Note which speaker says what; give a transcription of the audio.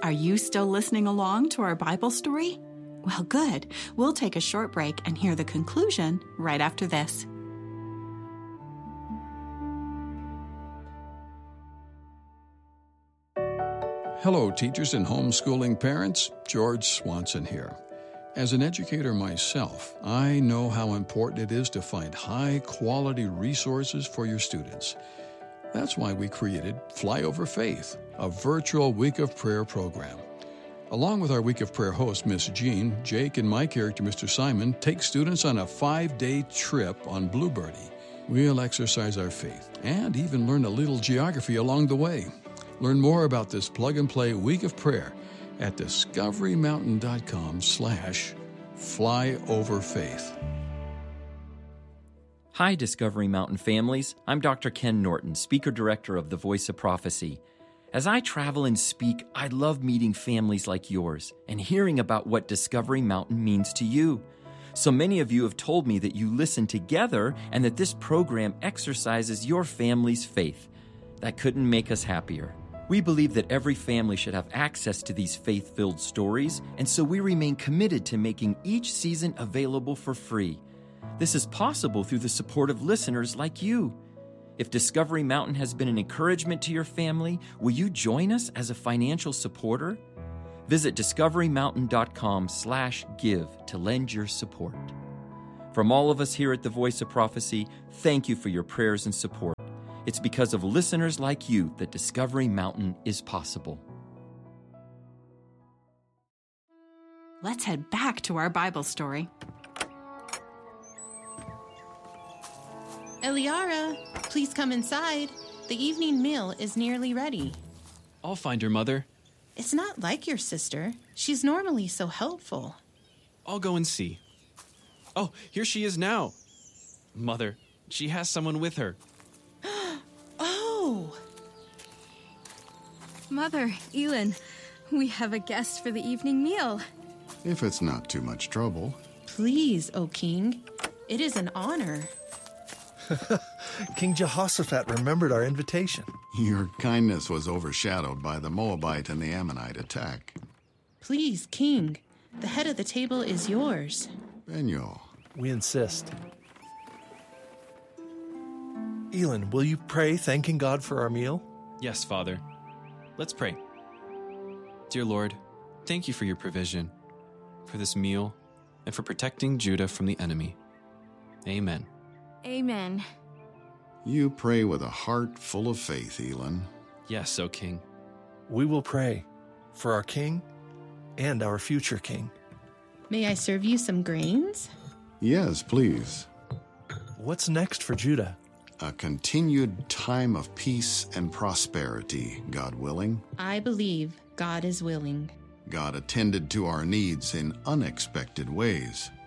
Speaker 1: Are you still listening along to our Bible story? Well, good. We'll take a short break and hear the conclusion right after this.
Speaker 2: Hello, teachers and homeschooling parents. George Swanson here. As an educator myself, I know how important it is to find high-quality resources for your students. That's why we created Fly Over Faith, a virtual Week of Prayer program. Along with our Week of Prayer host, Miss Jean, Jake and my character, Mr. Simon, take students on a 5-day trip on Bluebirdy. We'll exercise our faith and even learn a little geography along the way. Learn more about this plug-and-play Week of Prayer at discoverymountain.com/flyoverfaith.
Speaker 3: Hi, Discovery Mountain families. I'm Dr. Ken Norton, Speaker Director of the Voice of Prophecy. As I travel and speak, I love meeting families like yours and hearing about what Discovery Mountain means to you. So many of you have told me that you listen together and that this program exercises your family's faith. That couldn't make us happier. We believe that every family should have access to these faith-filled stories, and so we remain committed to making each season available for free. This is possible through the support of listeners like you. If Discovery Mountain has been an encouragement to your family, will you join us as a financial supporter? Visit discoverymountain.com/give to lend your support. From all of us here at the Voice of Prophecy, thank you for your prayers and support. It's because of listeners like you that Discovery Mountain is possible.
Speaker 1: Let's head back to our Bible story.
Speaker 4: Eliara, please come inside. The evening meal is nearly ready.
Speaker 5: I'll find her, Mother.
Speaker 4: It's not like your sister. She's normally so helpful.
Speaker 5: I'll go and see. Oh, here she is now. Mother, she has someone with her.
Speaker 4: Oh!
Speaker 6: Mother, Elin, we have a guest for the evening meal.
Speaker 7: If it's not too much trouble.
Speaker 4: Please, O King. It is an honor.
Speaker 8: King Jehoshaphat remembered our invitation.
Speaker 7: Your kindness was overshadowed by the Moabite and the Ammonite attack.
Speaker 4: Please, King, the head of the table is yours.
Speaker 7: Benyo.
Speaker 8: We insist. Elin, will you pray thanking God for our meal?
Speaker 5: Yes, Father. Let's pray. Dear Lord, thank you for your provision, for this meal, and for protecting Judah from the enemy. Amen.
Speaker 6: Amen.
Speaker 7: You pray with a heart full of faith, Elin.
Speaker 5: Yes, O King.
Speaker 8: We will pray for our king and our future king.
Speaker 4: May I serve you some grains?
Speaker 7: Yes, please.
Speaker 8: What's next for Judah?
Speaker 7: A continued time of peace and prosperity, God willing.
Speaker 4: I believe God is willing.
Speaker 7: God attended to our needs in unexpected ways.